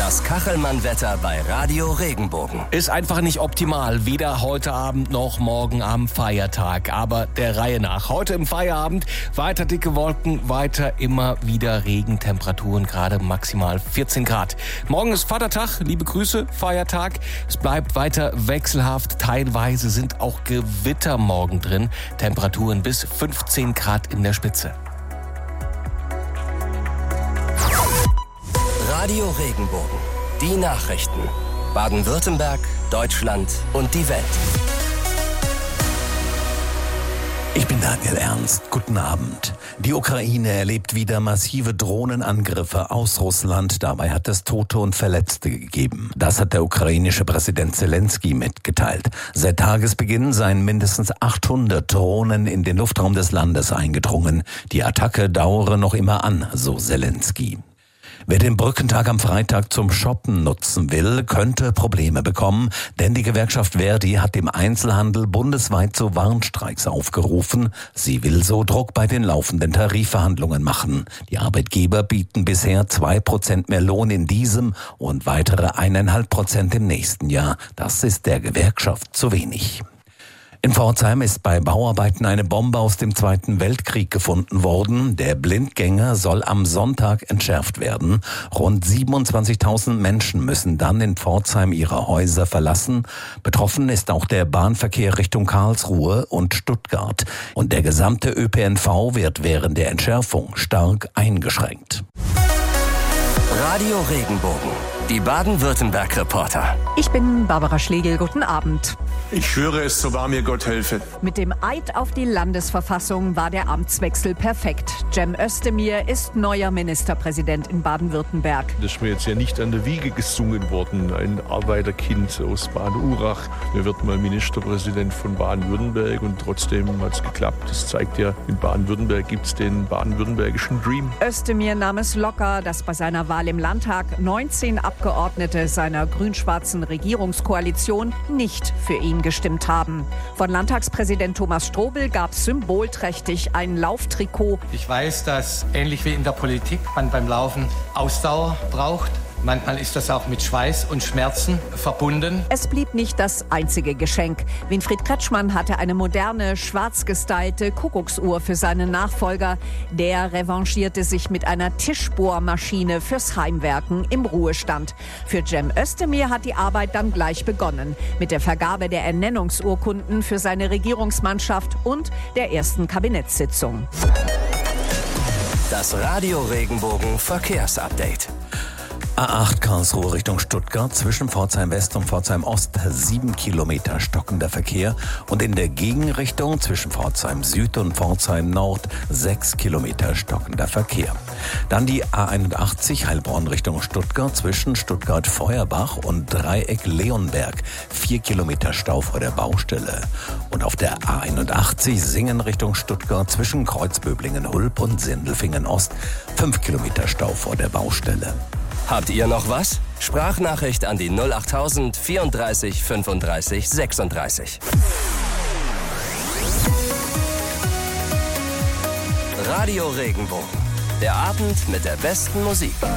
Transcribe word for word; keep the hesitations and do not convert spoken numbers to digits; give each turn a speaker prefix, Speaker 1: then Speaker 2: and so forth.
Speaker 1: Das Kachelmann-Wetter bei Radio Regenbogen.
Speaker 2: Ist einfach nicht optimal, weder heute Abend noch morgen am Feiertag. Aber der Reihe nach. Heute im Feierabend weiter dicke Wolken, weiter immer wieder Regentemperaturen, gerade maximal vierzehn Grad. Morgen ist Vatertag, liebe Grüße, Feiertag. Es bleibt weiter wechselhaft, teilweise sind auch Gewitter morgen drin. Temperaturen bis fünfzehn Grad in der Spitze.
Speaker 1: Radio Regenbogen. Die Nachrichten. Baden-Württemberg, Deutschland und die Welt.
Speaker 3: Ich bin Daniel Ernst. Guten Abend. Die Ukraine erlebt wieder massive Drohnenangriffe aus Russland. Dabei hat es Tote und Verletzte gegeben. Das hat der ukrainische Präsident Zelensky mitgeteilt. Seit Tagesbeginn seien mindestens achthundert Drohnen in den Luftraum des Landes eingedrungen. Die Attacke dauere noch immer an, so Zelensky. Wer den Brückentag am Freitag zum Shoppen nutzen will, könnte Probleme bekommen, denn die Gewerkschaft Verdi hat dem Einzelhandel bundesweit zu Warnstreiks aufgerufen. Sie will so Druck bei den laufenden Tarifverhandlungen machen. Die Arbeitgeber bieten bisher zwei Prozent mehr Lohn in diesem und weitere eineinhalb Prozent im nächsten Jahr. Das ist der Gewerkschaft zu wenig. In Pforzheim ist bei Bauarbeiten eine Bombe aus dem Zweiten Weltkrieg gefunden worden. Der Blindgänger soll am Sonntag entschärft werden. Rund siebenundzwanzigtausend Menschen müssen dann in Pforzheim ihre Häuser verlassen. Betroffen ist auch der Bahnverkehr Richtung Karlsruhe und Stuttgart. Und der gesamte Ö P N V wird während der Entschärfung stark eingeschränkt.
Speaker 1: Radio Regenbogen. Die Baden-Württemberg-Reporter.
Speaker 4: Ich bin Barbara Schlegel. Guten Abend.
Speaker 5: Ich schwöre es, so wahr mir Gott helfe.
Speaker 4: Mit dem Eid auf die Landesverfassung war der Amtswechsel perfekt. Cem Özdemir ist neuer Ministerpräsident in Baden-Württemberg.
Speaker 6: Das ist mir jetzt ja nicht an der Wiege gesungen worden. Ein Arbeiterkind aus Baden-Urach. Er wird mal Ministerpräsident von Baden-Württemberg und trotzdem hat es geklappt. Das zeigt ja, in Baden-Württemberg gibt es den baden-württembergischen Dream.
Speaker 4: Özdemir nahm es locker, dass bei seiner Wahl im Landtag neunzehn Abgeordnete seiner grün-schwarzen Regierungskoalition nicht für ihn gestimmt haben. Von Landtagspräsident Thomas Strobel gab es symbolträchtig ein Lauftrikot.
Speaker 7: Ich weiß, dass ähnlich wie in der Politik man beim Laufen Ausdauer braucht. Manchmal ist das auch mit Schweiß und Schmerzen verbunden.
Speaker 4: Es blieb nicht das einzige Geschenk. Winfried Kretschmann hatte eine moderne, schwarz gestylte Kuckucksuhr für seinen Nachfolger. Der revanchierte sich mit einer Tischbohrmaschine fürs Heimwerken im Ruhestand. Für Cem Özdemir hat die Arbeit dann gleich begonnen. Mit der Vergabe der Ernennungsurkunden für seine Regierungsmannschaft und der ersten Kabinettssitzung.
Speaker 1: Das Radio Regenbogen Verkehrsupdate.
Speaker 3: A acht Karlsruhe Richtung Stuttgart, zwischen Pforzheim West und Pforzheim Ost sieben Kilometer stockender Verkehr und in der Gegenrichtung zwischen Pforzheim Süd und Pforzheim Nord sechs Kilometer stockender Verkehr. Dann die A einundachtzig Heilbronn Richtung Stuttgart, zwischen Stuttgart-Feuerbach und Dreieck Leonberg vier Kilometer Stau vor der Baustelle. Und auf der A einundachtzig Singen Richtung Stuttgart, zwischen Kreuzböblingen-Hulb und Sindelfingen-Ost fünf Kilometer Stau vor der Baustelle.
Speaker 1: Habt ihr noch was? Sprachnachricht an die null achttausend vierunddreißig fünfunddreißig sechsunddreißig. Radio Regenbogen. Der Abend mit der besten Musik.